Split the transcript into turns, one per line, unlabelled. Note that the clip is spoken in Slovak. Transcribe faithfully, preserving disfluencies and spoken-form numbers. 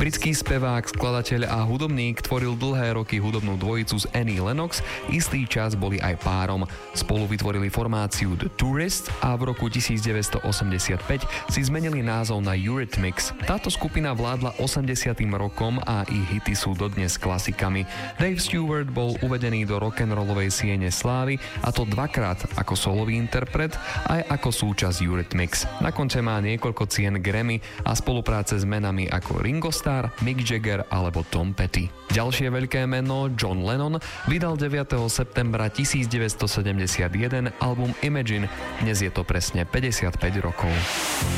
Britský spevák, skladateľ a hudobník tvoril dlhé roky hudobnú dvojicu s Annie Lennox, istý čas boli aj párom. Spolu vytvorili formáciu The Tourists a v roku devätnásťstoosemdesiatpäť si zmenili názov na Eurythmics. Táto skupina vládla osemdesiatym rokom a ich hity sú dodnes klasikami. Dave Stewart bol uvedený do rock'n'rollovej siene slávy, a to dvakrát ako solový interpret aj ako súčasť Eurythmics. Na konte má niekoľko cien Grammy a spolupráce s menami ako Ringo Starr, Mick Jagger alebo Tom Petty. Ďalšie veľké meno, John Lennon, vydal deviateho septembra devätnásťstosedemdesiatjeden album Imagine. Dnes je to presne päťdesiatpäť rokov.